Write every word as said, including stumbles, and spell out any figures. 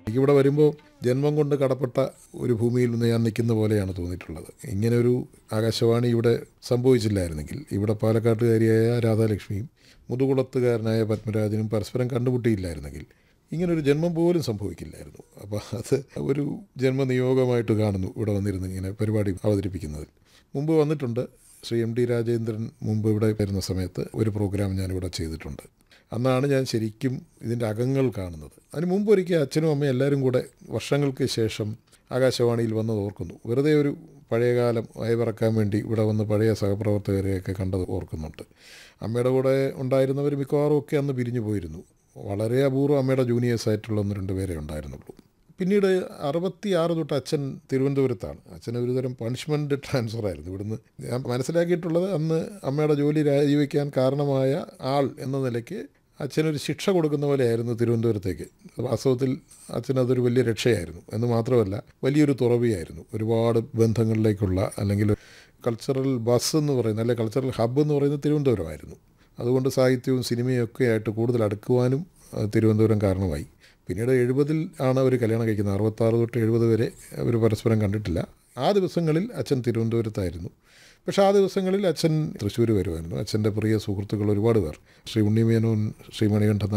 എനിക്കിവിടെ വരുമ്പോൾ ജന്മം കൊണ്ട് കടപ്പെട്ട ഒരു ഭൂമിയിൽ നിന്ന് ഞാൻ നിൽക്കുന്ന പോലെയാണ് തോന്നിയിട്ടുള്ളത്. ഇങ്ങനൊരു ആകാശവാണി ഇവിടെ സംഭവിച്ചില്ലായിരുന്നെങ്കിൽ ഇവിടെ പാലക്കാട്ടുകാരിയായ രാധാലക്ഷ്മിയും മുതുകുളത്തുകാരനായ പത്മരാജനും പരസ്പരം കണ്ടുമുട്ടിയില്ലായിരുന്നെങ്കിൽ ഇങ്ങനൊരു ജന്മം പോലും സംഭവിക്കില്ലായിരുന്നു. അപ്പോൾ അത് ഒരു ജന്മനിയോഗമായിട്ട് കാണുന്നു ഇവിടെ വന്നിരുന്ന് ഇങ്ങനെ പരിപാടി അവതരിപ്പിക്കുന്നതിൽ. മുമ്പ് വന്നിട്ടുണ്ട്. ശ്രീ എം ഡി രാജേന്ദ്രൻ മുമ്പ് ഇവിടെ വരുന്ന സമയത്ത് ഒരു പ്രോഗ്രാം ഞാനിവിടെ ചെയ്തിട്ടുണ്ട്. അന്നാണ് ഞാൻ ശരിക്കും ഇതിൻ്റെ അകങ്ങൾ കാണുന്നത്. അതിന് മുമ്പ് ഒരിക്കൽ അച്ഛനും അമ്മയും എല്ലാവരും കൂടെ വർഷങ്ങൾക്ക് ശേഷം ആകാശവാണിയിൽ വന്നത് ഓർക്കുന്നു. വെറുതെ ഒരു പഴയകാലം അയവിറക്കാൻ വേണ്ടി ഇവിടെ വന്ന് പഴയ സഹപ്രവർത്തകരെയൊക്കെ കണ്ടത് ഓർക്കുന്നുണ്ട്. അമ്മയുടെ കൂടെ ഉണ്ടായിരുന്നവർ മിക്കവാറും ഒക്കെ അന്ന് പിരിഞ്ഞു പോയിരുന്നു. വളരെ അപൂർവം അമ്മയുടെ ജൂനിയേഴ്സായിട്ടുള്ള ഒന്ന് രണ്ട് പേരെ ഉണ്ടായിരുന്നുള്ളൂ. പിന്നീട് അറുപത്തി ആറ് തൊട്ട് അച്ഛൻ തിരുവനന്തപുരത്താണ്. അച്ഛന് ഒരുതരം പണിഷ്മെൻറ്റ് ട്രാൻസ്ഫറായിരുന്നു. ഇവിടുന്ന് ഞാൻ മനസ്സിലാക്കിയിട്ടുള്ളത് അന്ന് അമ്മയുടെ ജോലി രാജിവെക്കാൻ കാരണമായ ആൾ എന്ന നിലയ്ക്ക് അച്ഛനൊരു ശിക്ഷ കൊടുക്കുന്ന പോലെയായിരുന്നു തിരുവനന്തപുരത്തേക്ക്. വാസ്തവത്തിൽ അച്ഛനതൊരു വലിയ രക്ഷയായിരുന്നു എന്ന് മാത്രമല്ല വലിയൊരു തുറവിയായിരുന്നു. ഒരുപാട് ബന്ധങ്ങളിലേക്കുള്ള അല്ലെങ്കിൽ കൾച്ചറൽ ബസ് എന്ന് പറയുന്നത് അല്ലെങ്കിൽ കൾച്ചറൽ ഹബ്ബ് എന്ന് പറയുന്നത് തിരുവനന്തപുരമായിരുന്നു. അതുകൊണ്ട് സാഹിത്യവും സിനിമയും ഒക്കെ ആയിട്ട് കൂടുതൽ അടുക്കുവാനും തിരുവനന്തപുരം കാരണമായി. പിന്നീട് എഴുപതിൽ ആണ് അവർ കല്യാണം കഴിക്കുന്നത്. അറുപത്താറ് തൊട്ട് എഴുപത് വരെ അവർ പരസ്പരം കണ്ടിട്ടില്ല. ആ ദിവസങ്ങളിൽ അച്ഛൻ തിരുവനന്തപുരത്തായിരുന്നു. പക്ഷേ ആ ദിവസങ്ങളിൽ അച്ഛൻ തൃശ്ശൂർ വരുമായിരുന്നു. അച്ഛൻ്റെ പ്രിയ സുഹൃത്തുക്കൾ ഒരുപാട് പേർ, ശ്രീ ഉണ്ണിമേനോൻ, ശ്രീ മണികണ്ഠൻ